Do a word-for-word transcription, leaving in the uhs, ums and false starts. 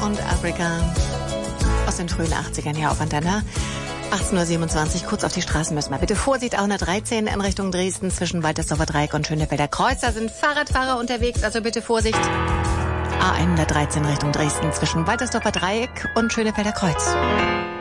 und Afrika aus den frühen achtzigern hier auf Antenne. achtzehn Uhr siebenundzwanzig, kurz auf die Straßen müssen wir. Bitte Vorsicht, A hundertdreizehn in Richtung Dresden zwischen Waltersdorfer Dreieck und Schönefelder Kreuz. Da sind Fahrradfahrer unterwegs, also bitte Vorsicht. A hundertdreizehn Richtung Dresden zwischen Waltersdorfer Dreieck und Schönefelder Kreuz.